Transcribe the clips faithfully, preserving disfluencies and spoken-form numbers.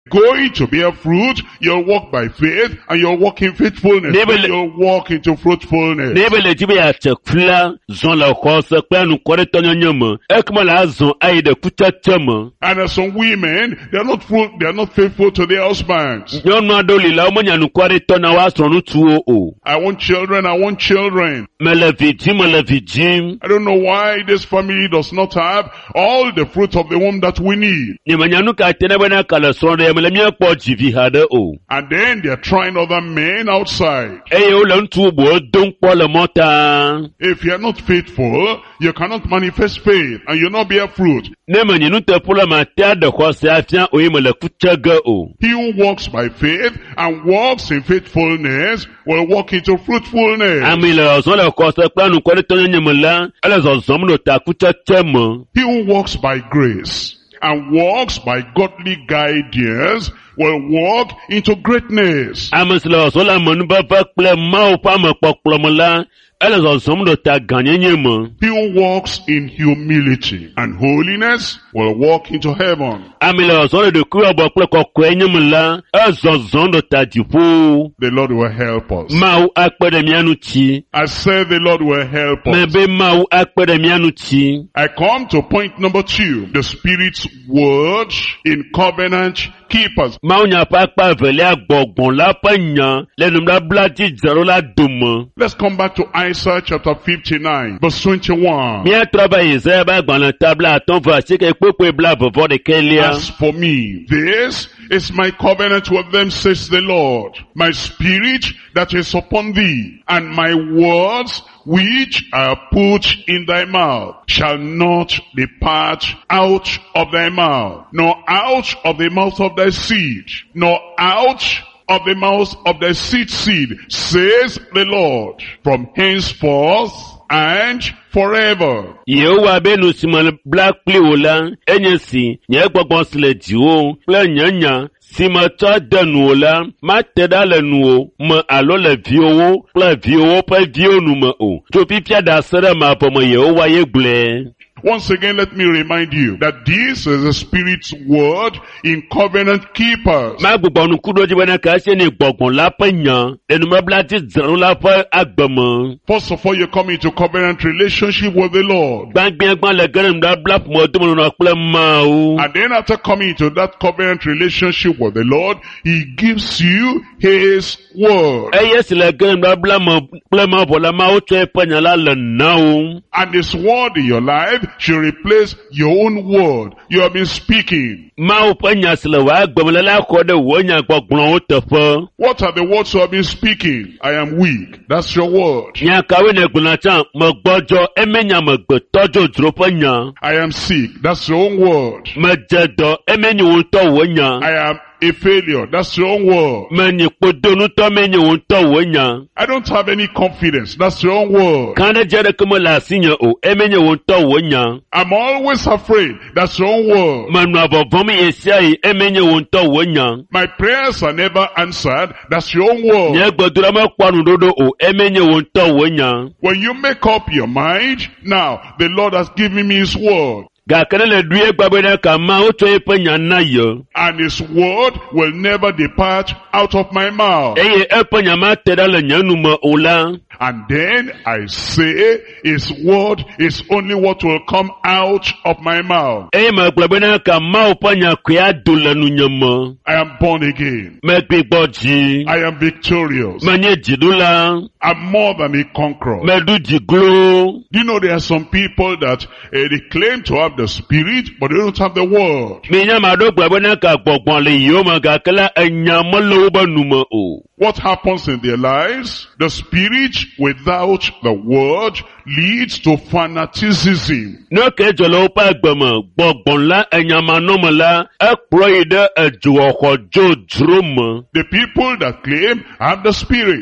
going to bear fruit, you'll walk by faith, and you'll walk in faithfulness. Nebele- Then you'll walk into fruitfulness. Nebele jibe ya chakula zon la kosa kwa nu kore tonyo nyama. Ekma la zon ayi de kucha chama. And there's some women, they're not fruit, they're not faithful to their husbands. Nyonu adoli la umanya nu kore tona wa sonu tuo o. I want children, I want children. Mele vijim, mele vijim. I don't know why this family does not have all the fruit of the womb that we need. Ni manyanu ka tene bena kala sonde ya mele miya po jivi hade o. And then they're trying other men outside. Eye o le ntu bo don po le mota. If you're not faithful, you cannot manifest faith and you'll not bear fruit. Ne manyanu te pula ma te de kwa se afian o yi mele kuchaga o. He who walks by faith and walks in faithfulness will walk into fruitfulness. Ami le zon le kwa se kwa nu kore tonyo nyama la. Ele zon zon mno ta kucha chama. He who walks by grace and walks by godly guidance will walk into greatness. Ami se le zon la manu ba va kple ma o pa me kpokplo me la. Ele zon zon mno ta ganye nyama. He who walks in humility and holiness will walk into heaven. Ami le zon le de kuwa bo kple kokwe nyama la. E zon zon do ta jipo. The Lord will help us. Ma ou akpe de mianu chi. I said the Lord will help Me us. be ma ou akpe de mianu chi. I come to point number two. The Spirit's word in covenant keepers. Ma ou nya pa akpa vele agbogbon la pa nya. Le num la blati zero la dume. Let's come back to Isaiah chapter fifty-nine, verse twenty-one. Mi a traba Isaiah ba gban la tabla aton verset ke kpekpe bla vovo de kelia. As for me, this is my covenant with them, says the Lord. My spirit that is upon thee, and my words which are put in thy mouth shall not depart out of thy mouth, nor out of the mouth of thy seed, nor out of the mouth of thy seed seed, says the Lord, from henceforth and forever. Yehowa be nu siman black pli ola. Enye si, nye gbogbo sile diwo. Ple nyanya. Si ma to denu ola. Ma teda le nu o. Me alo le viowo. Ple viowo pe vio nu me o. Jo pipia da sere ma po me Yehowa ye gle. Once again, let me remind you that this is the Spirit's word in covenant keepers. Ma gbogbo nu kudo jibe na ka se ni gbogbon la pe nya. Enu me blati zero la pe agbemo. First of all, you come into covenant relationship with the Lord. Gbangbe gban le gere mda blap mo dumo na ple ma o. And then after coming into that covenant relationship with the Lord, He gives you His word. Eye si le gere mda bla mo ple ma bo la ma o twe pe nya la le na o. And His word in your life should replace your own word you have been speaking. Ma o pe nya sile wa gbemle la ko de wo nya gbogbon o tefe. What are the words you have been speaking? I am weak. That's your word. Nya kawe ne gbona chan mo gbojo emenya mo gbe tojo duro pe nya. I am sick. That's your own word. Me jedo emenyi won to wo nya. I am a failure. That's your own word. Me ni podonu to menyi won to wo nya. I don't have any confidence. That's your own word. Kan de jere ke mo la sinya o emenyi won to wo nya. I'm always afraid. That's your own word. Me no abo mi esiai emenyi won to wo nya. My prayers are never answered. That's your own word. Nye gbodura me kwanu dodo o emenyi won to wo nya. When you make up your mind, now the Lord has given me His word. Ga kene le duye gbabe na ka ma o to pe nya na yo. And His word will never depart out of my mouth. Eye e pe nya ma te da le nya nu mo ola. And then I say, His word is only what will come out of my mouth. Eye ma gbabe na ka ma o pe nya kwa do le nu nya mo. I am born again. Me gbe gboji. I am victorious. Me nye jidula. I'm more than a conqueror. Me du jiglo. Do you know there are some people that uh, they claim to have the Spirit, but they don't have the word. Me nya ma do gbabe na ka gbogbon le yo ma ga kala enya mo lo ba nu mo o. What happens in their lives? The Spirit without the word leads to fanaticism. No ke jolo pa gbemo gbogbon la enya ma no mo la e pro ide eju oko jo drum. The people that claim have the Spirit,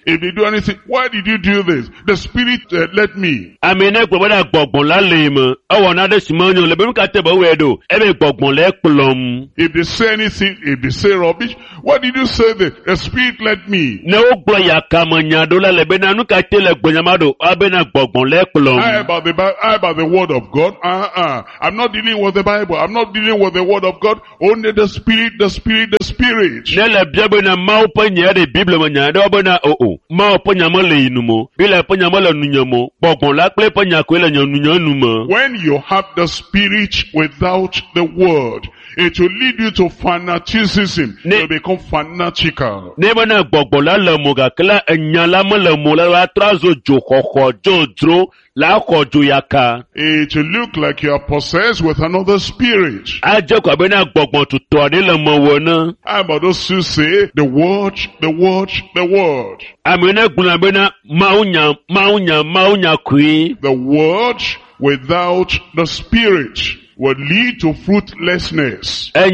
if they do anything, why did you do this? The Spirit uh, led me. Amene gbọgbọdà gbọgbọn lálẹ́ mọ̀, ọwọ́ náà dé sùnmọ́ ní olùbẹ̀rù kàtẹ́ bọ̀ wẹ̀dọ̀, ẹ̀bẹ̀ gbọgbọn lẹ́kpọ̀lọ́m. If they say anything, if they say rubbish, why did you say this? The Spirit led me. Ne wo gbọ́ ya kàmọ̀ nyàdó lálẹ́ bẹ́ẹ̀ náà nùkà tẹ́lẹ̀ gbọ̀nyàmádò, ọbẹ̀ náà gbọgbọn lẹ́kpọ̀lọ́m. I about the I about the word of God. Uh-uh. I'm not dealing with the Bible. I'm not dealing with the word of God. Only the Spirit, the Spirit, the Spirit. Nele biabe na mau pa nyade Bible ma nyade obo na o o. Mau pa nyama le inumo. Bila pa nyama le nunyamo. Gbọgbọn la kple pa nyako le nunyanu. When you have the Spirit without the word, it will lead you to fanaticism. You will become fanatical. Neba na gbọgbọn la le mo ga kla enyala mo le mo la trazo jo koko jo dro la ko jo yaka. It will look like you are possessed with another spirit. Aje ko be na gbọgbọn tutu ade le mo wo na. How about those who say the word, the word, the word? Amene gbuna be na maunya maunya maunya kui. The word without the Spirit will lead to fruitlessness. But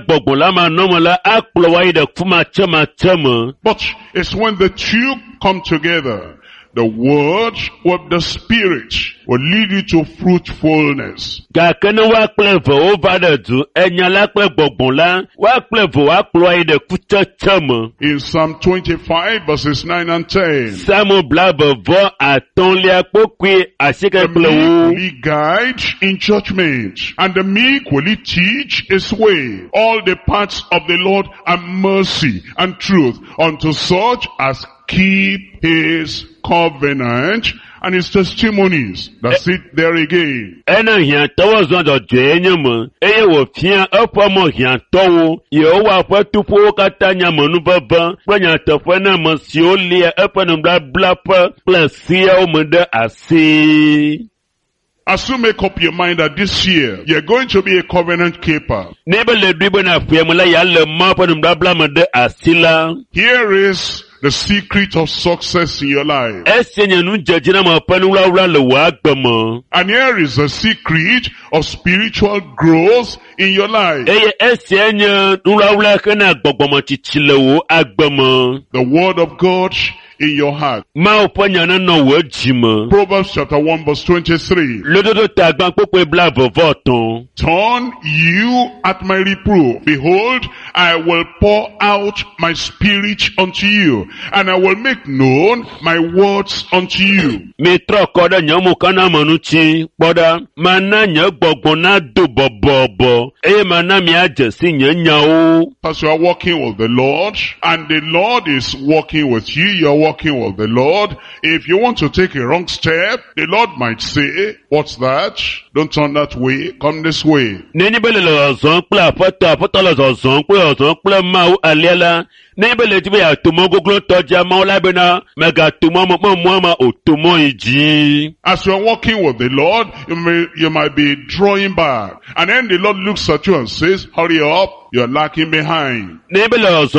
it's when the two come together, the word with the Spirit will lead you to fruitfulness. In Psalm twenty-five verses nine and ten. The meek will he guide in judgment, and the meek will he teach his way. All the paths of the Lord are mercy and truth unto such as keep his covenant and his testimonies. That's it there again. Ena hian towo zondo dwenye mo, eye wo fia opo mo hian towo, ye o wa fa tupo kata nya monu baba, kwanya tofo na mo si o lia opo no bla bla pa, plus sia o mo de ase. As you make up your mind that this year, you're going to be a covenant keeper. Here is the secret of success in your life. And here is the secret of spiritual growth in your life. The word of God in your heart. Proverbs chapter one verse twenty-three. Turn you at my reproof. Behold, I will pour out my spirit unto you, and I will make known my words unto you. As you are walking with the Lord, and the Lord is walking with you, you are walking with the Lord. If you want to take a wrong step, the Lord might say, what's that? Don't turn that way, come this way. As you are walking with the Lord, you may, you might be drawing back. And then the Lord looks at you and says, hurry up. You are lacking behind. As you are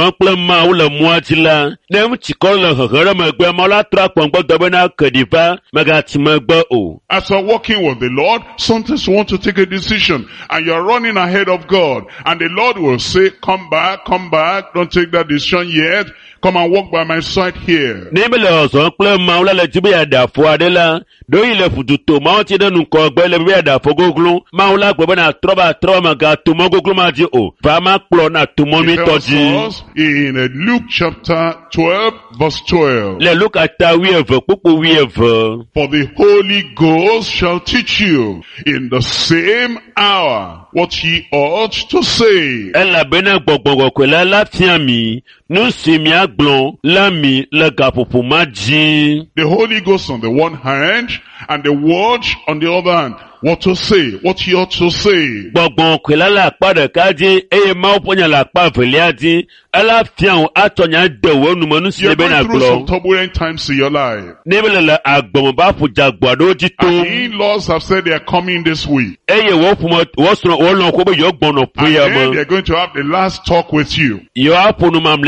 walking with the Lord, sometimes you want to take a decision and you are running ahead of God. And the Lord will say, come back, come back, don't take that decision yet. Come and walk by my side here. In Luke chapter twelve verse twelve. For the Holy Ghost shall teach you in the same hour what ye ought to say. The Holy Ghost on the one hand, and the word on the other hand. What to say, what you ought to say. There you are going through some turbulent times in your life. And in-laws have said they are coming this week. And then they are going to have the last talk with you. And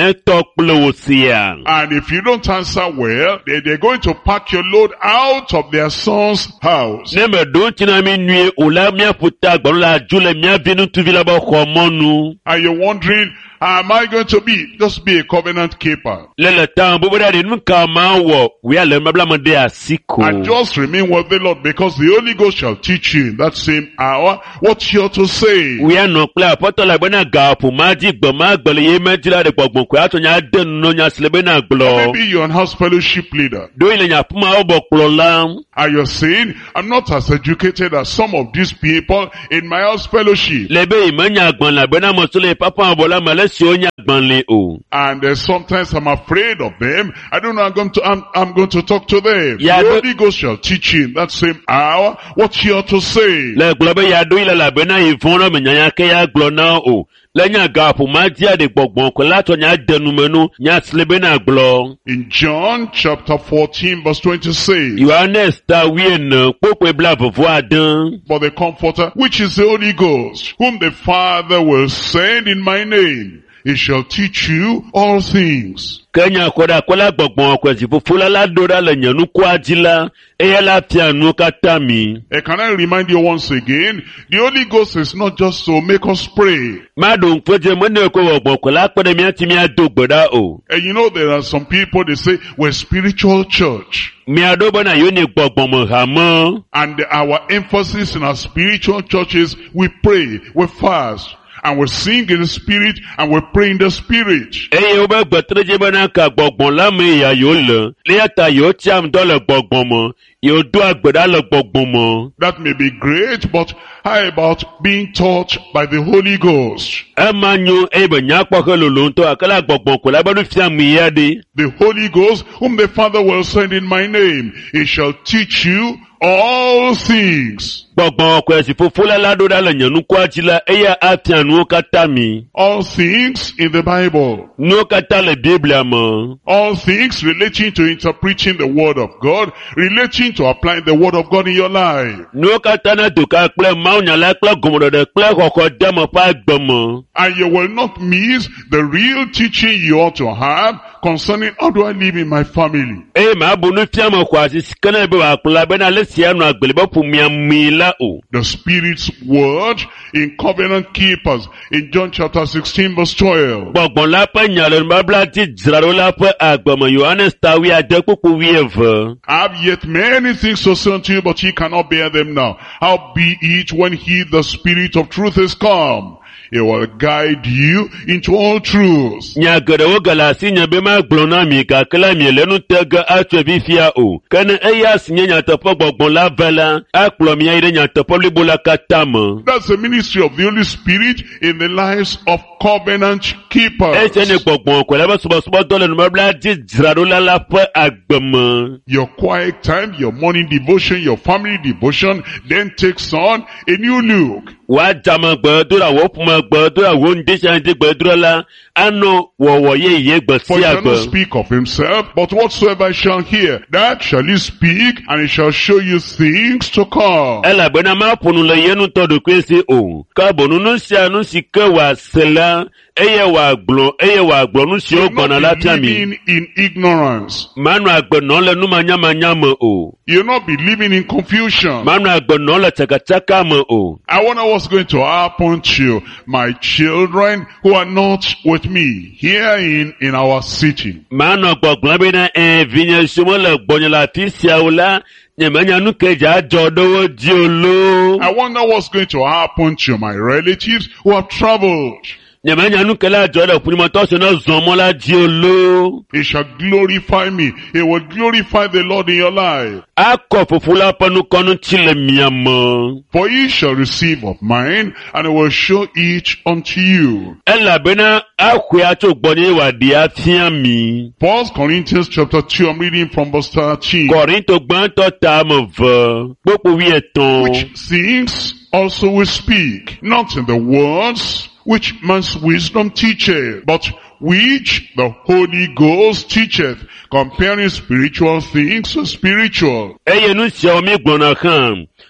tɔ kple wò sia. And if you don't answer well, they, they're going to pack your load out of their son's house. Ne me ɖo ŋuti na mi nyuie o la míaƒo ta gbɔnu la dzo le mía vi ŋutsuvi la be xɔ mɔnu. And you're wondering, how am I going to be? Just be a covenant keeper. Le le ta bobo ɖa ɖe nu ka ma wɔ wòya le mebla me ɖe asi ko. And just remain with the Lord, because the Holy Ghost shall teach you in that same hour what you're to say. Wòya nɔ kple aƒetɔ la bena gaƒo ma dzi gbe ma gbe le ye me dzi la ɖe gbɔgbɔ ko atsɔ nya de nu no nya si le bena gblɔ. Maybe you're an house fellowship leader. Do yi le nya ƒuma wo bɔ kplɔ la. And you're saying, I'm not as educated as some of these people in my house fellowship. Le be yi me nya gbɔn la bena mo so le papa bɔ la me le siwo nya gbɔn le o. And uh, sometimes I'm afraid of them. I don't know I'm going to, I'm, I'm going to talk to them. Yeah, the but- Holy Ghost shall teach you in that same hour what you're to say. Le gblɔ be ya do yi le la bena yi vɔn la me nyanya ke ya gblɔ na o. Le nya gaƒo ma dzi ɖe gbɔgbɔ ko la tsɔ nya de nu me no nya si le bena gblɔ. In John chapter fourteen verse twenty-six. Yohanes ta wiene kpokpe bla vovo ade. For the Comforter, which is the Holy Ghost, whom the Father will send in my name, he shall teach you all things. Kenya koda kola gbɔgbɔ ko si fofo la la do ɖa le nye nukua dzi la eya la fia nu katã mi. Uh, can I remind you once again, the Holy Ghost is not just to make us pray. Ma ɖo ŋkpedze me ne ko wɔgbɔ ko la kpe ɖe míati míado gbe ɖa o. And you know there are some people, they say, we're spiritual church. Mia ɖo bena yewo nye gbɔgbɔme hame. And our emphasis in our spiritual churches, we pray, we fast, and we sing in the spirit, and we pray in the spirit. Eye wobe gbetredze bena ka gbɔgbɔ la me ya yewo le. Le ya ta yewo tsiam dɔ le gbɔgbɔme. Yewo do agbe ɖa le gbɔgbɔme. That may be great, but how about being taught by the Holy Ghost? Ema nyo eye be nyakpɔ ke lolo ŋutɔ gake la gbɔgbɔ ko la be nu fia mi ya ɖe. The Holy Ghost, whom the Father will send in my name, he shall teach you all things. Gbɔgbɔ ko si fofo la la ɖo ɖa le nye nukua dzi la eya afia nuwo katã mi. All things in the Bible. Nuwo katã le Biblia me. All things relating to interpreting the Word of God, relating to applying the Word of God in your life. Nuwo katã na do ka kple mawunyala kple gɔmeɖeɖe kple xɔxɔ deme ƒe agbe me. And you will not miss the real teaching you ought to have concerning how do I live in my family. Eye ma bu nu fia me xɔ asi si ke ne be wòakplɔ la bena le sia nɔ agbeli be ƒomia mi la o. The Spirit's word in Covenant Keepers in John chapter sixteen verse twelve. Gbɔgbɔ la ƒe nya le nubabla dzi dzraɖo la ƒe agbe me Yohanes ta wi ade kpokpo wi eve. I have yet many things to say unto you, but ye cannot bear them now. Howbeit when he, the Spirit of truth, is come, he will guide you into all truth. Nya geɖewo ge le asi nye be magblɔ na mi gake la miele nu te ge atso fifia o. Ke ne eya si nye nyateƒe gbɔgbɔ la va la, akplɔ mi ayi ɖe nyateƒe blibo la katã me. That's the ministry of the Holy Spirit in the lives of covenant keepers. Ese ne gbɔgbɔ ko la be subɔsubɔdɔ le nubabla dzi dzraɖo la la ƒe agbe me. Your quiet time, your morning devotion, your family devotion then takes on a new look. Wa dzame gbedora wo ƒume gbedora wo ŋdesiaŋdi gbedora la ano wɔwɔ yeye gbe For he sia shall not gbe. speak of himself, but whatsoever I shall hear, that shall he speak, and he shall show you things to come. Elabena maƒo nu le ye ŋutɔ ɖokui si o. Ke bono nu sia nu si ke wòase la eye wòagblɔ eye wòagblɔ nu siwo You're gbɔna la not be fia mi. living in ignorance. Manɔ agbe nɔ le numanyamanya me o. You'll not be living in confusion. Manɔ agbe nɔ le tsakatsaka me o. I wonder what's going to happen to my children who are not with me here in, in our city. Manɔ gbɔgblɔ bena ɛɛ vinye siwo le gbɔnye le afi siawo la nye menya nu ke dza adzɔ ɖe wo dzi o loo. I wonder what's going to happen to my relatives who have traveled. Nye menya nu ke le adzɔ ɖe ƒunyimɔtɔ siwo ne zɔ mɔ la dzi o loo. He shall glorify me. He will glorify the Lord in your life. Akɔ fofo la ƒe nukɔnu tsi le mia me. For ye shall receive of mine, and I will show it unto you. Elabena ahoe atso gbɔnye wòaɖi afia mi. First Corinthians chapter two, I'm reading from verse thirteen. Kɔrinto gbãtɔ ta ame ve kpokpo wi etɔ̃. Which things also we speak, not in the words which man's wisdom teacheth, but which the Holy Ghost teacheth, comparing spiritual things to spiritual. Eye nu siawo mi gblɔna hã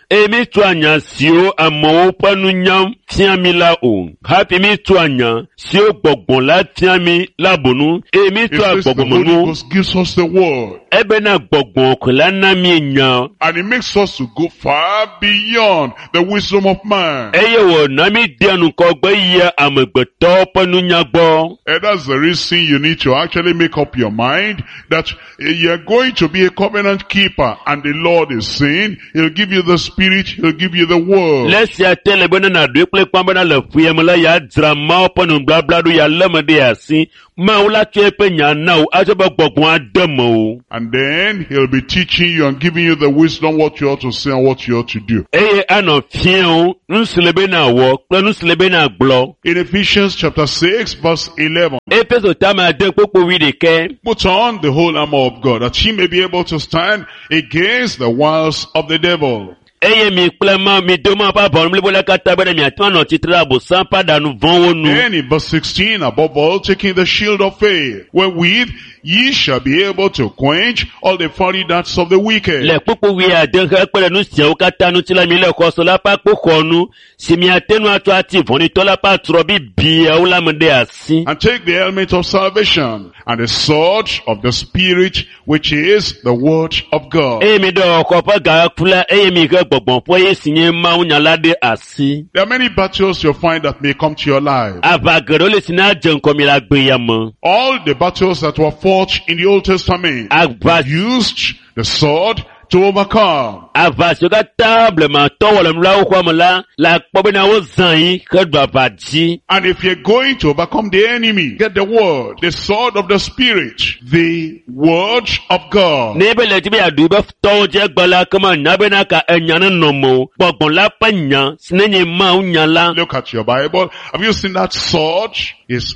emi tu anya sio amowo panu nyam fiami la o happy mi tu anya sio gbogbon la fiami labonu emi It tu says the Holy agbogbomo Ghost gives us the word. ebe na gbogbon ko la na mi nya And it makes us to go far beyond the wisdom of man. eye wo na mi dianu ko gbe ye amegbeto panu nya gbo. And that's the reason you need to actually make up your mind that you're going to be a covenant keeper, and the Lord is saying He'll give you the Spirit, He'll give you the word. Lesi atele bena na dwe kple kwamba le fuyemla ya drama panu blabla do ya lemede asi ma ula chepe nya na o ajoba gbogbon ademo. And then He'll be teaching you and giving you the wisdom what you ought to say and what you ought to do. Eye ano fien nslebe na wo kple nslebe na glo. In Ephesians chapter six verse eleven, Efeso tama de popo wi de ke. put on the whole armor of God, that ye may be able to stand against the wiles of the devil. Eye mi klema mi doma pa bon mle bola kata bena mi atwa no titra bo sampa da nu von wonu. Then in verse sixteen, above all, taking the shield of faith, wherewith ye shall be able to quench all the fiery darts of the wicked. Le popo wi ade he pele nu sia o kata nu tila mi le ko so la pa poko nu si mi atenu atwa ati voni to la pa tro bi bia o la mde asi. And take the helmet of salvation and the sword of the Spirit, which is the word of God. Eye mi do ko pa ga kula eye mi ke gbogbon po ye sinye ma unya lade asi. There are many battles you'll find that may come to your life. Avagero le sina jen ko mi la gbe ya mo. All the battles that were fought in the Old Testament Ava used the sword to overcome. ava soga table ma to wala mla ko mla la pobe na wo zan yi ke do avaji. And if you're going to overcome the enemy, get the word, the sword of the Spirit, the word of God. Ne be le ti be adu be to je gbala kama na be na ka enyan no mo gbogbon la panya sinenye ma unya la. Look at your Bible. Have you seen that sword? Is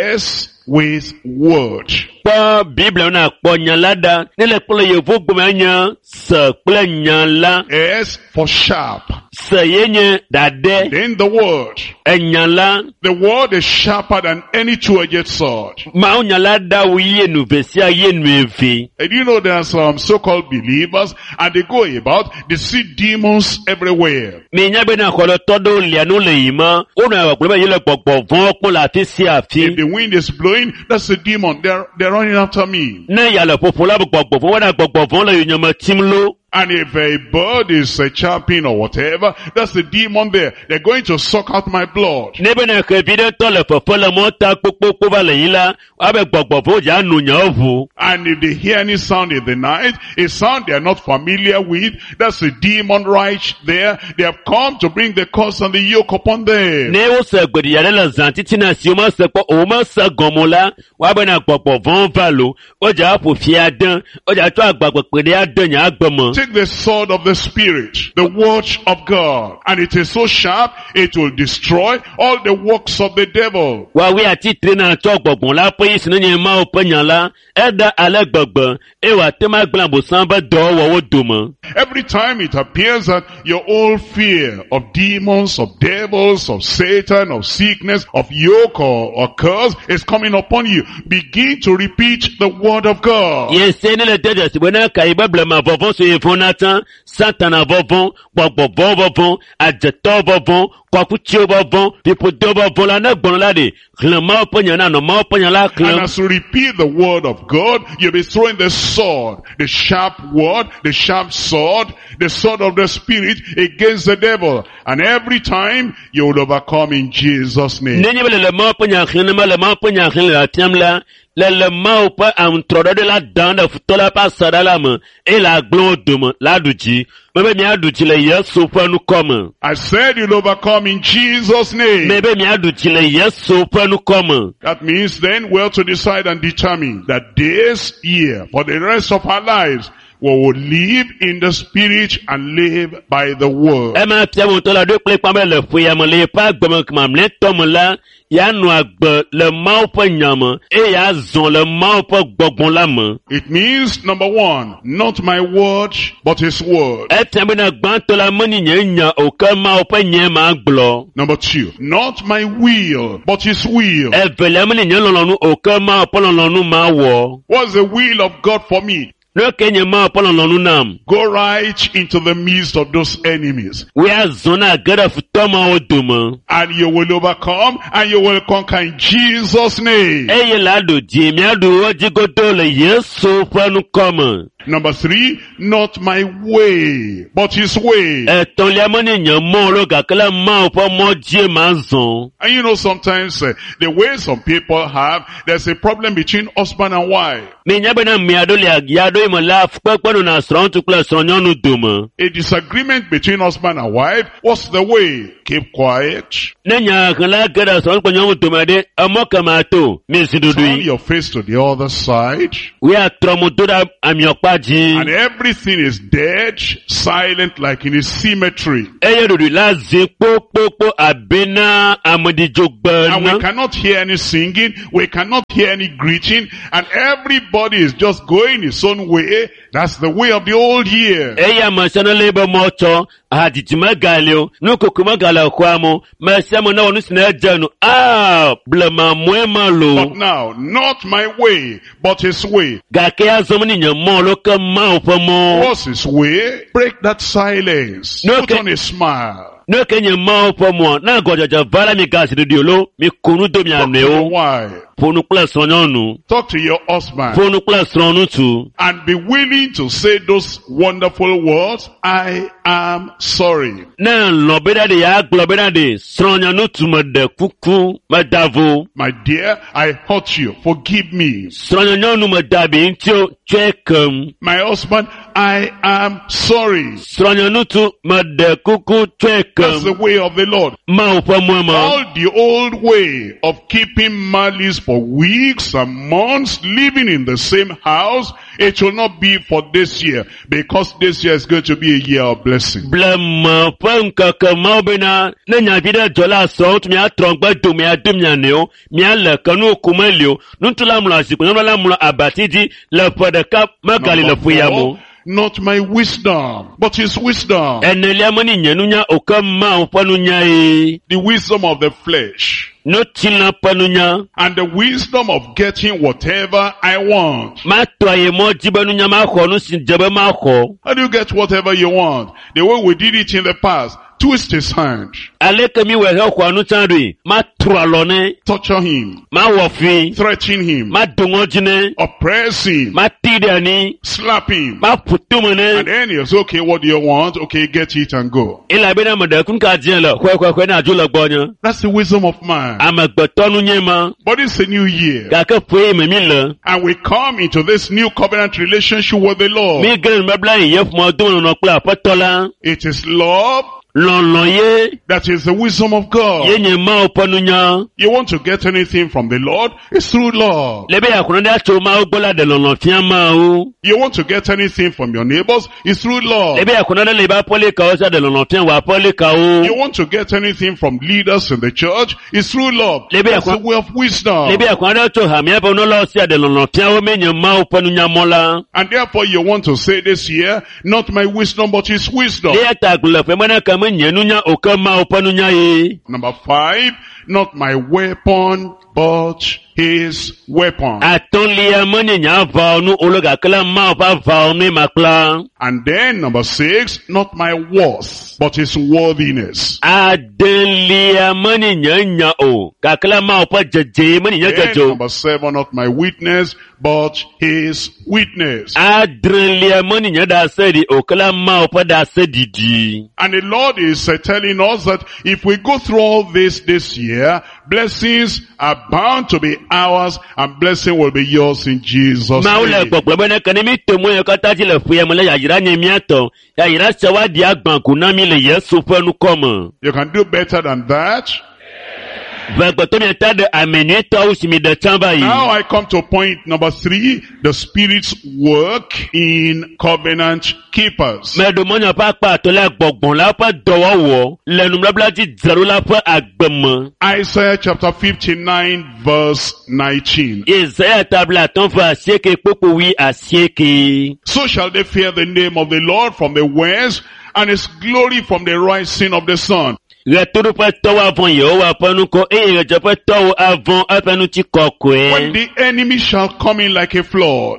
S with word. Po Bible na po nya lada ne le pole ye vo gbanya se ple nya la S for sharp. se yenye dade Then the word. enya la The word is sharper than any two-edged sword. ma unya lada wiye nu vesia ye nu evi. And you know there are some so-called believers, and they go about, they see demons everywhere. Me nya be na ko lo todo le anu le yima o na wa pe ye le gbogbo von ko la ti si afi. If the wind is blowing, that's a demon. They're, they're running after me. Na ya le popo la gbogbo von wa na gbogbo von le yama timlo. And if a bird is uh, chirping or whatever, that's the demon there. They're going to suck out my blood. Nebe na ke video to le popo le mo ta popo po va le yila wa be gbogbo von ja nu nya ovu. And if they hear any sound in the night, a sound they are not familiar with, that's a demon right there. They have come to bring the curse and the yoke upon them. Ne wo se gbedi ya le zan titi na si o ma se po o ma se gomola wa be na gbogbo von va lo o ja po fi adan o ja to agbagbo pe de adan nya agbomo. Take the sword of the Spirit, the word of God, and it is so sharp, it will destroy all the works of the devil. Wa we ati trena to gbogbon la pe yin sinye ma o penyan la e da ale gbogbon e wa te ma gblan bo san ba do wo wo do mo. Every time it appears that your old fear of demons, of devils, of Satan, of sickness, of yoke or, or curse is coming upon you, begin to repeat the word of God. Ye se ne le deje si bona ka Bible ma vovon so ye fonatan Satan vovon gbogbo vovon ajeto vovon kwakuchi vovon pipo do vovon la na gbon la de klan ma openyan na no ma openyan la And klan. as you repeat the word of God, you'll be throwing the sword, the sharp word, the sharp sword, the sword of the Spirit against the devil. And every time you will overcome in Jesus' name. Ne nyebe le ma openyan klan ma le ma openyan klan la tiam la le le ma o pa am trodo de la dan de futola pa sadala me e la glon dum la duji me be mi aduji le yeso pa nu come. I said you'll overcome in Jesus' name. Me be mi aduji le yeso pa nu come. That means then we have to decide and determine that this year, for the rest of our lives, we will live in the Spirit and live by the word. E ma pia mo to la de ple pa me le fu ya mo le pa gbem kma me to mo la ya nu agbe le ma o pa nyam e ya zon le ma o pa gbogbon la mo. It means, number one, not my word, but his word. E tiam be na gban to la mani nya o ka ma o pa nya ma gblo. Number two, not my will, but his will. E vele mani nya lolonu o ka ma o pa lolonu ma wo. What's the will of God for me? No kenye ma polo lonu nam. Go right into the midst of those enemies. We are zona gada futoma oduma. And you will overcome and you will conquer in Jesus' name. Eye lado di mi adu ojigodo le Yesu fanu koma. Number three, not my way, but his way. Eton le amoni nyan mo lo gakala ma opo mo je ma zon. And you know, sometimes uh, the way some people have, there's a problem between husband and wife. Mi nyabe na mi ado le agiado imo la fukpekpenu na sron tukle sron nyonu duma. A disagreement between husband and wife, what's the way? Keep quiet. Nenya kala gada sron kwa nyonu duma de, amoka mato, mi Turn sidudui. your face to the other side. We are tromutuda amyokpaji. And everything is dead, silent like in a cemetery. Eye dudu la zi po po po abena amadi jogba. And we cannot hear any singing, we cannot hear any greeting, and everybody is just going his own way. That's the way of the old year. Eya masana lebo moto, hadijima galio, nuko kuma gala kwamo, masamo na wanu sinajanu, ah, blama mwema lo. But now, not my way, but his way. Gake azomani nyamolo kama upamo. What's his way? Break that silence. No, Put okay. on a smile. No kenye ma upamo, na gojaja vala mi gasi diolo, mi kunu do mi Talk to your aneo, wife. ponu kula sononu, Talk to your husband. ponu kula sonu tu. And be willing to say those wonderful words, I am sorry. Na lobeda de ya globeda de, sronya no tu made kuku, madavo. My dear, I hurt you. Forgive me. Sronya nyonu madabi intio, chekem. My husband, I am sorry. Sronya no tu made kuku, That's the chekem. way of the Lord. Ma upamo. All the old way of keeping malice for weeks and months, living in the same house, it will not be for this year, because this year is going to be a year of blessing. Blama panka kama bena na nyabida jola so tu mi atrongba do mi adum nyaneo mi ala kanu kumelio nuntula mula siku nyola mula abatiji la podaka magali la Number fuyamo. four, not my wisdom, but his wisdom. Enele mani nyanunya okama upanunya e. The wisdom of the flesh. No chila panunya. And the wisdom of getting whatever I want. Ma toye mo jibanunya ma khonu sinjebe ma kho. How do you get whatever you want? The way we did it in the past. Twist his hand. Aleke mi wehe khonu chandui. Ma trualone. Torture him. Ma wofi. Threaten him. Ma dungojine. Oppress him. Ma tidani. Slap him. Ma putumene. And then he's okay, what do you want? Okay, get it and go. Ila bena madakun ka jela kwe kwe kwe na jula gbonya. That's the wisdom of man. Amagbotonu nyema. But it's a new year. Kaka pwe memile. And we come into this new covenant relationship with the Lord. Mi gren mebla yef mo dun no kla patola. It is love. Lonloye. That is the wisdom of God. Yenye ma oponunya. You want to get anything from the Lord? It's through love. Lebe ya kunode acho ma ogbola de lonlofia ma o. You want to get anything from your neighbors? It's through love. Lebe ya kunode leba pole ka osa de lonlofia wa pole ka o. You want to get anything from leaders in the church? It's through love. Lebe ya That's the way of wisdom. Lebe ya kunode acho hamia pa no lo sia de lonlofia o menye ma oponunya mola. And therefore you want to say this year, not my wisdom but his wisdom. Le atagula pe mana kama nyenunya okama oponunya ye. Number five, not my weapon but his weapon. Atonlia money nya vaonu ologa kala ma va vaonu makla. And then number six, not my worth but his worthiness. Adelia money nya nya o kakala ma opa jeje money nya Then jejo. number seven, not my witness but his witness. Adrelia money nya da sedi okala ma opa da sedidi. And the Lord is uh, telling us that if we go through all this this year, blessings are bound to be ours and blessing will be yours in Jesus' Maule name. gbogbo bene kanimi tomo yo kata ti le fuye mole ya yira nye miato. Ya yira sawadi agban kunami le Yesu fenu komo. You can do better than that. Vegboto mi tade ameni to usimi de chamba yi. Now I come to point number three, the Spirit's work in covenant keepers. Medo monya pa pa to le gbogbon la pa dowo wo lenu blabla ti zero la pa agbemo. Isaiah chapter fifty-nine verse nineteen. Isaiah tabla ton fa sieke popo wi asieke. So shall they fear the name of the Lord from the west and his glory from the rising of the sun. Returu pa towo avon Yehowa panu ko e rejo pa towo avon apenu ti kokwe. When the enemy shall come in like a flood.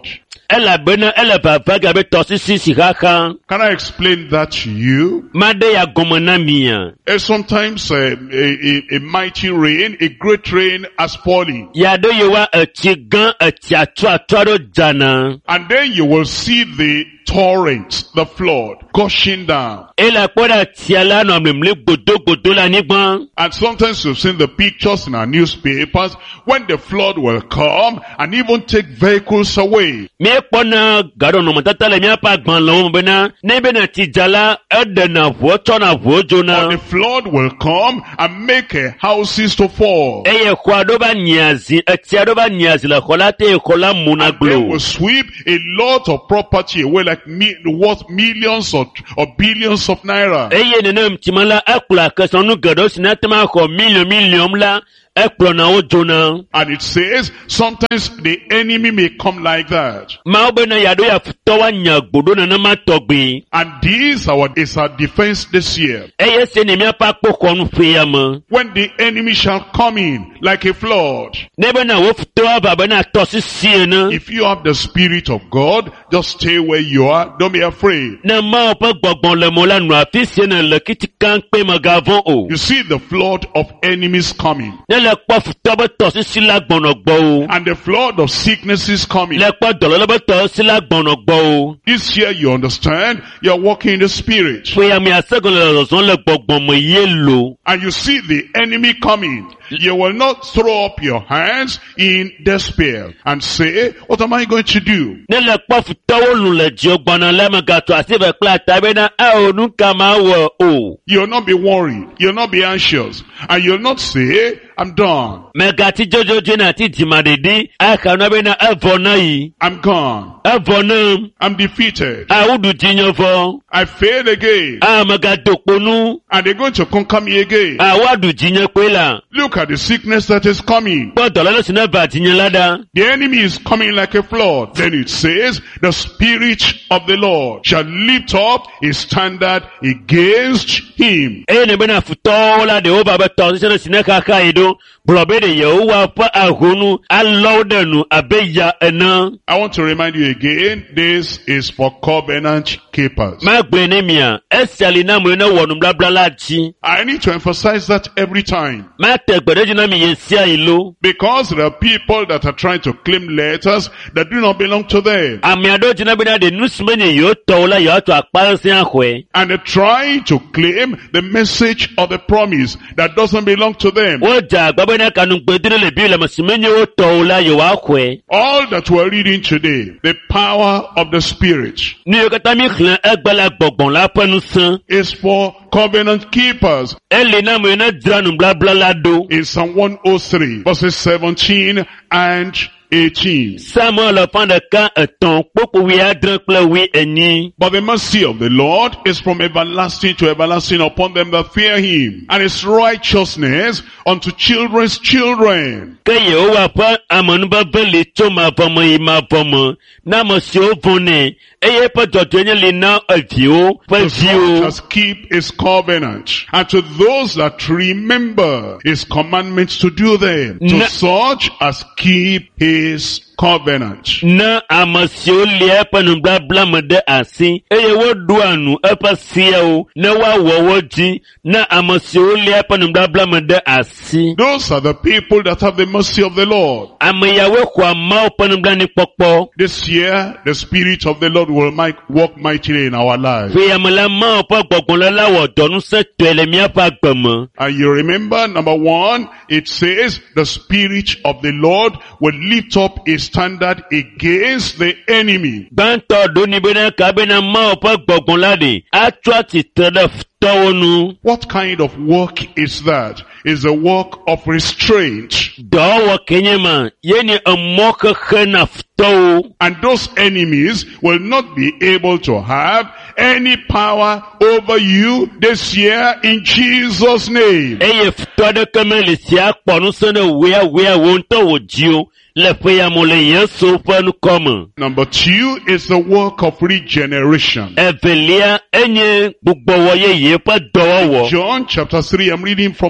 elabena ele vava gabe tosisi sihaka. Can I explain that to you? Made ya gomana mia. Uh, sometimes uh, a, a, a mighty rain, a great rain has fallen. Yado yewa echigan echiatwa twado jana. And then you will see the torrent, the flood, gushing down. Ela kwada tiala no amlemle godo godo la nigban. And sometimes you've seen the pictures in our newspapers when the flood will come and even take vehicles away. Me pona gado no matata le mi apa gban lo bena nebe na tijala ede na vo tona vo Or jona. the flood will come and make uh, houses to fall. Eye kwado ba nyazi etiado ba nyazi la kolate kola And they munaglo. will sweep a lot of property away, like mi- worth millions or, or billions of naira. Eye nenem timala akula kesonu gado sinatema ko million million la ekplo na o jona. And it says, sometimes the enemy may come like that. Ma obe na yado ya futowa nyagbodo na nama togbe. And this our, is our defense this year. Eye se ne mi apa poko nu feyama. When the enemy shall come in like a flood, Nebe na wo futowa baba na tosi siena. if you have the Spirit of God, just stay where you are. Don't be afraid. Na ma opa gbogbon le mola nu afi siena le kiti kan pe magavon o. You see the flood of enemies coming. Ne le kpo futowa tosi sila gbono gbo o. And the flood of sicknesses coming. Le kpo dololo be tosi sila gbono gbo o. This year you understand, you are walking in the Spirit. Feyami asegun le lozon le gbogbon mo yelo. And you see the enemy coming. You will not throw up your hands in despair and say, what am I going to do? Ne le kpo futowo lu le ji ogbona le magato asibe kla tabe na a o nu kama wo o. You'll not be worried. You'll not be anxious. And you'll not say, I'm done. Megati jojo jina ti dimadedi aka na be na evona yi. I'm gone. Evona I'm defeated. a udu jinyo fo. I failed again. A magato ponu And they're going to conquer me again. a wadu jinyo kwela. Look at the sickness that is coming. Po dololo sina ba jinyo lada. The enemy is coming like a flood. Then it says, the Spirit of the Lord shall lift up his standard against him. E ne be na futola de o baba to sina sina kaka ido. Brobe de Yehowa pa ahonu alodenu abeya ena. I want to remind you again, this is for covenant keepers. Ma gbe ne mia esali na mo na wonu bla bla la ji. I need to emphasize that every time. Ma te gbede jina mi yesia ilo. Because there are people that are trying to claim letters that do not belong to them. Ami ado jina be na de nusmene yo tola yo to akparansi ahwe. And they're trying to claim the message of the promise that doesn't belong to them. Wo ja gbagbe na kanu gbedire le bi le masimenye wo tola yo ahwe. All that we're reading today, the power of the Spirit, Ni yo kata mi khlan egbala gbogbon la panu san. is for covenant keepers. Ele na mo na dranu bla bla la do. In Psalm one oh three, verses seventeen and eighteen. Samuel fan de kan eton popo wi adran ple wi eni. But the mercy of the Lord is from everlasting to everlasting upon them that fear him, and his righteousness unto children's children. Ke Yehowa pa amanu ba vele to ma vomo yi ma vomo. Na mo si o vone. Eye pa jojo nye le na avio pa To vio. such as keep his covenant, and to those that remember his commandments to do them, to Na- such as keep his covenant. Na amasio lia panu bla bla mede asi. Eye wo duanu epa siya o. Na wa wo ji. Na amasio lia panu bla bla mede asi. Those are the people that have the mercy of the Lord. Amayawe kwa mao panu bla ni pokpo. This year, the Spirit of the Lord will might work mightily in our lives. Fe amala mao pa gbogbo la wo donu se tele mi apa gbemo. And you remember, number one, it says, the Spirit of the Lord will lift up a standard against the enemy. Banto do ni bena ka bena mao pa gbogbo la de. Atwa ti tere tawonu. What kind of work is that? Is a work of restraint. Dawa kenyema. Yeni amoka khena ftawo. And those enemies will not be able to have any power over you this year in Jesus' name. Eye ftode kamele si akponu sene wea wea wonto wojio. Le feya mole yeso fanu koma. Number two is the work of regeneration. Evelia enye gbogbo woye ye pa dowo wo. John chapter three, I'm reading from verse five.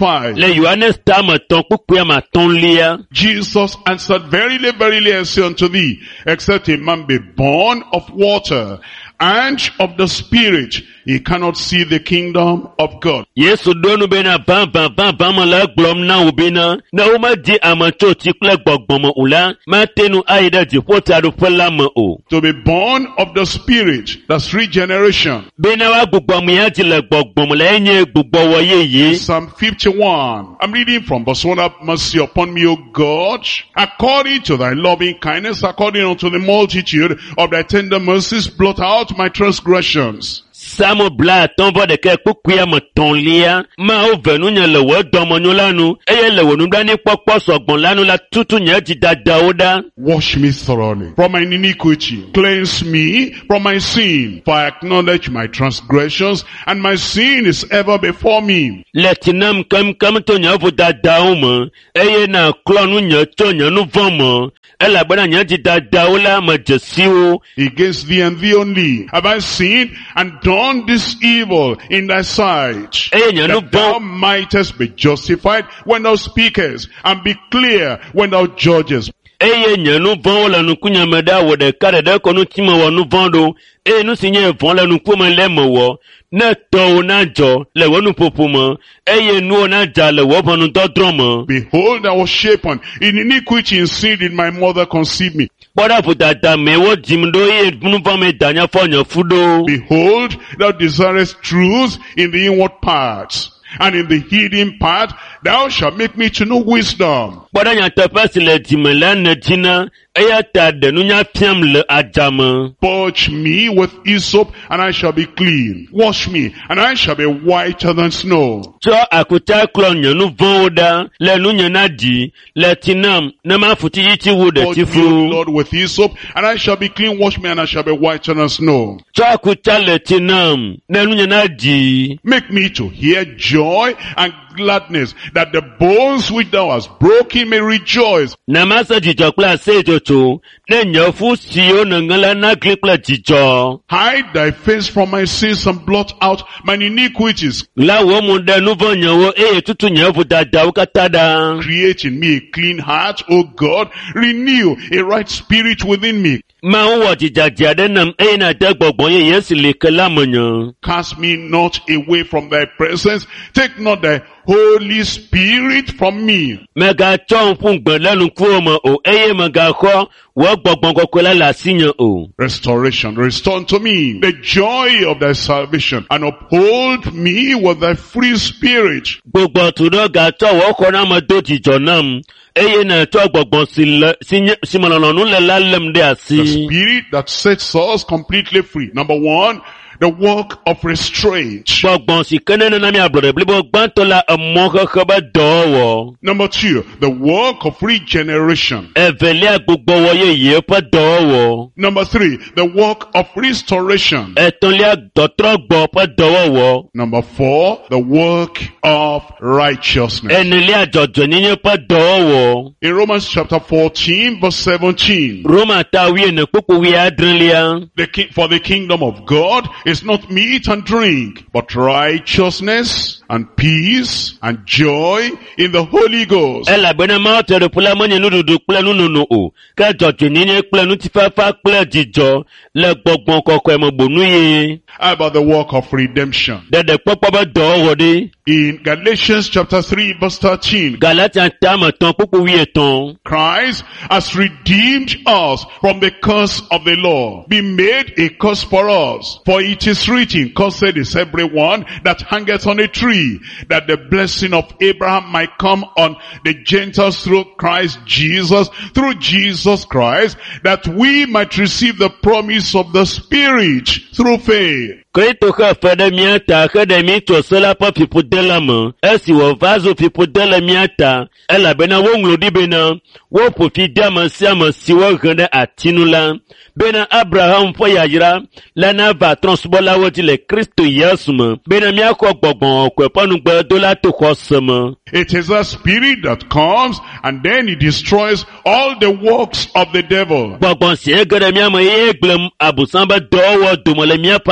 five. Le Yohanes ta ma ton kpukpua ma ton lia. Jesus answered, Verily, verily, I say unto thee, except a man be born of water and of the Spirit, he cannot see the kingdom of God. Yesu donu bena bam bam bam bam la glom na ubina. Na uma di amacho tikle gbogbom ula. Ma tenu aida di pota do pela ma o. To be born of the Spirit, that's regeneration. Bena wa gbogbom ya di le gbogbom la enye gbogbo wo ye ye. Psalm fifty-one. I'm reading from verse one. Have mercy upon me, O God, according to thy loving kindness, according unto the multitude of thy tender mercies, blot out my transgressions. Samo bla ton vo de ke kpukpua ma ton lia. Ma o venu nya le wo domo nyu lanu. Eye le wo nu dani popo sogbon lanu la tutu nya di dada oda. Wash me thoroughly from my iniquity. Cleanse me from my sin. For I acknowledge my transgressions, and my sin is ever before me. Letinam kam kam to nya vo dada o mo. Eye na klonu nya to nya nu vo mo. Ela bana nya di dada ola ma jesiwo. Against thee and thee only have I sinned and done this evil in thy sight, that thou mightest be justified when thou speakest, and be clear when thou judgest. Eye nyanu von la nu kunya meda wo de kare de ko nu tima wo nu vondo e nu sinye von la nu kuma le mo wo na to na jo le wo nu popumo eye nu na ja le wo bonu dodromo. Behold, I was shapen in iniquity, in sin did my mother conceive me. Bora futata me wo jimdo e nu von me danya fonya fudo. Behold, thou desirest truth in the inward parts, and in the hidden part thou shalt make me to know wisdom. Bora nya tafasi le dimela na jina eya ta de nu nya piam le ajama. Purge me with hyssop, and I shall be clean. Wash me, and I shall be whiter than snow. So akuta klon nya nu von oda le nu nya na di le tinam na ma futi yiti wo de Purge me, O tifu. Lord, with hyssop, and I shall be clean. Wash me, and I shall be whiter than snow. So akuta le tinam na nu nya na di. Make me to hear joy and gladness, that the bones which thou hast broken may rejoice. Na masa jijo kla se jojo ne nyofu siyo na ngala na klikla jijo. Hide thy face from my sins and blot out mine iniquities. La wo mu de nu vo nyowo e tutu nyofu dada ukatada. Create in me a clean heart, O God. Renew a right spirit within me. Ma wo jijaja de nam e na de gbogbon ye yesi le kala monyo. Cast me not away from thy presence. Take not thy Holy Spirit from me. Mega chon fun gbon lenu ku mo o eye mega ko wo gbogbon kokola la siyan o. Restoration, restore unto me the joy of thy salvation, and uphold me with thy free spirit. Gbogbo tudo ga to wo ko na mo do jijo nam. Eye na to gbogbon si simolonu nu le lalem de The asi. spirit that sets us completely free. Number one, the work of restraint. Gbogbon si kene na mi ablode blibo gbanto la amo koko ba dowo. Number two, the work of regeneration. Evelia gbogbo wo ye ye pa dowo. Number three, the work of restoration. Etonlia dotro gbo pa dowo. Number four, the work of righteousness. Enilia jojo ninye pa dowo. In Romans chapter fourteen, verse seventeen, Roma ta wi ne popo wi adrelia. the ki- for the kingdom of God is not meat and drink, but righteousness and peace and joy in the Holy Ghost. Ela bena ma te de pula monye nu dudu pula nu nu nu o. Ka jojo ninye pula nu ti fa fa pula jijo le gbogbon koko e mo bonu ye. How about the work of redemption? De de popo ba dowo de. In Galatians chapter three, verse thirteen, Galatians ta ma ton popo wi eton. Christ has redeemed us from the curse of the law, be made a curse for us. For it is written, cursed is everyone that hangeth on a tree, that the blessing of Abraham might come on the Gentiles through Christ Jesus, through Jesus Christ, that we might receive the promise of the Spirit through faith. Krito ka fede miata kede mi to sola pa pipo dela mo. Esi wo vazo pipo dela miata. Ela bena wo nglodi bena. Wo po fi diama siama siwa gende atinula. Bena Abraham fo yajira. Lana va transbola woti le Kristo Yesu mo. Bena mi akwa gbogbon kwe panu gbe dola to kwosemo. It is a spirit that comes and then it destroys all the works of the devil. Gbogbon si egede mi amo ye glem abusamba dowo domole mi apa gbemo.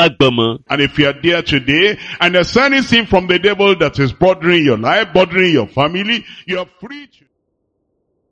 mọ́. And if you are there today, and there's anything from the devil that is bothering your life, bothering your family, you are free to